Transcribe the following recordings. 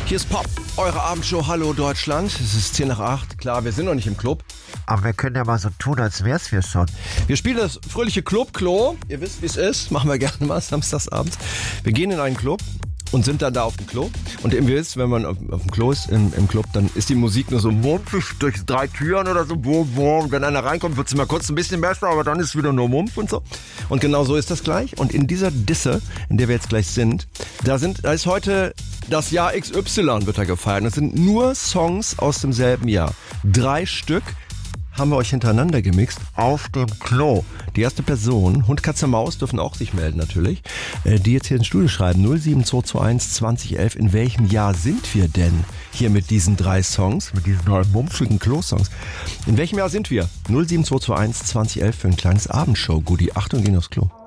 Hier ist Pop, eure Abendshow. Hallo Deutschland. Es ist 10 nach 8. Klar, wir sind noch nicht im Club. Aber wir können ja mal so tun, als wär's wir schon. Wir spielen das fröhliche Club-Klo. Ihr wisst, wie es ist. Machen wir gerne mal samstagsabends. Wir gehen in einen Club und sind dann da auf dem Klo. Und ihr wisst, wenn man auf dem Klo ist, im Club, dann ist die Musik nur so mumpf durch 3 Türen oder so. Und wenn einer reinkommt, wird es immer kurz ein bisschen besser, aber dann ist es wieder nur Mumpf und so. Und genau so ist das gleich. Und in dieser Disse, in der wir jetzt gleich sind, da ist heute das Jahr XY wird da gefeiert. Das sind nur Songs aus demselben Jahr. 3 Stück haben wir euch hintereinander gemixt auf dem Klo. Die erste Person, Hund, Katze, Maus, dürfen auch sich melden natürlich, die jetzt hier ins Studio schreiben, 07221 2011. In welchem Jahr sind wir denn hier mit diesen 3 Songs, mit diesen 3 mumpfigen Klo-Songs? In welchem Jahr sind wir? 07221 2011 für ein kleines Abendshow-Goodie. Achtung, gehen aufs Klo.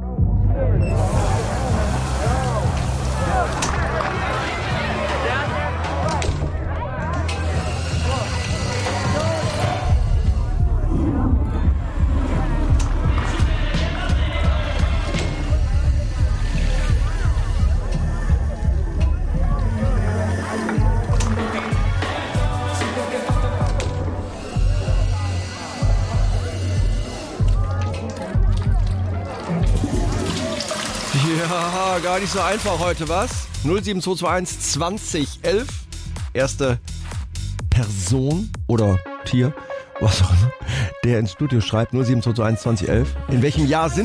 Ja, gar nicht so einfach heute, was? 07221 2011. Erste Person oder Tier, was auch immer, der ins Studio schreibt, 07221 2011. In welchem Jahr sind